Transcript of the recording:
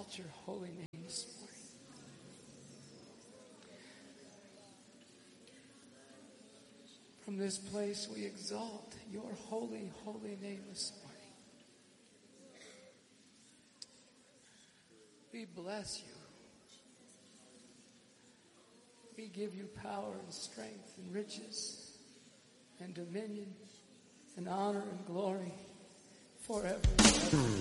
exalt your holy name this morning. From this place, we exalt your holy, holy name this morning. We bless you. We give you power and strength and riches and dominion and honor and glory forever and ever.